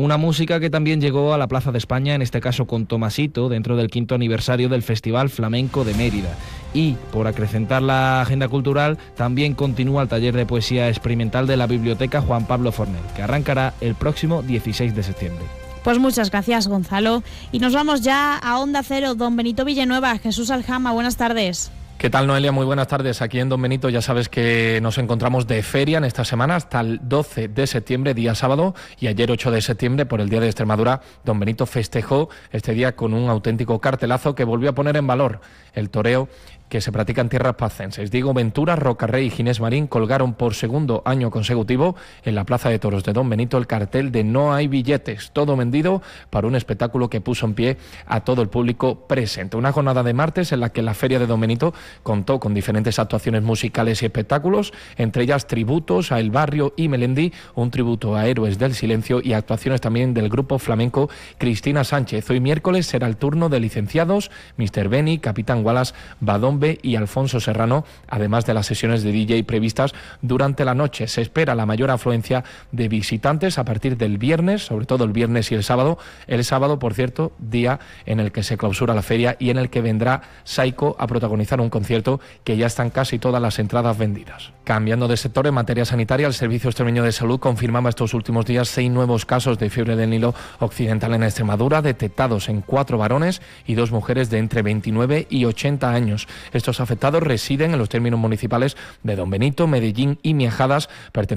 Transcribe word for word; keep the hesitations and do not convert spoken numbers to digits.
Una música que también llegó a la Plaza de España, en este caso con Tomasito, dentro del quinto aniversario del Festival Flamenco de Mérida. Y, por acrecentar la agenda cultural, también continúa el taller de poesía experimental de la Biblioteca Juan Pablo Fornell, que arrancará el próximo dieciséis de septiembre. Pues muchas gracias, Gonzalo. Y nos vamos ya a Onda Cero. Don Benito Villanueva, Jesús Aljama, buenas tardes. ¿Qué tal, Noelia? Muy buenas tardes. Aquí en Don Benito ya sabes que nos encontramos de feria en esta semana hasta el doce de septiembre, día sábado, y ayer ocho de septiembre, por el Día de Extremadura, Don Benito festejó este día con un auténtico cartelazo que volvió a poner en valor el toreo que se practica en tierras pacenses. Diego Ventura, Rocarrey y Ginés Marín colgaron por segundo año consecutivo en la Plaza de Toros de Don Benito el cartel de "No hay billetes", todo vendido para un espectáculo que puso en pie a todo el público presente. Una jornada de martes en la que la Feria de Don Benito contó con diferentes actuaciones musicales y espectáculos, entre ellas tributos a El Barrio y Melendi, un tributo a Héroes del Silencio y actuaciones también del grupo flamenco Cristina Sánchez. Hoy miércoles será el turno de licenciados, mister Benny, Capitán Wallace, Badón y Alfonso Serrano, además de las sesiones de D J previstas durante la noche. Se espera la mayor afluencia de visitantes a partir del viernes, sobre todo el viernes y el sábado. El sábado, por cierto, día en el que se clausura la feria y en el que vendrá Saiko a protagonizar un concierto que ya están casi todas las entradas vendidas. Cambiando de sector, en materia sanitaria, el Servicio Extremeño de Salud confirmaba estos últimos días seis nuevos casos de fiebre del Nilo Occidental en Extremadura, detectados en cuatro varones y dos mujeres de entre veintinueve y ochenta años. Estos afectados residen en los términos municipales de Don Benito, Medellín y Miajadas, pertenecientes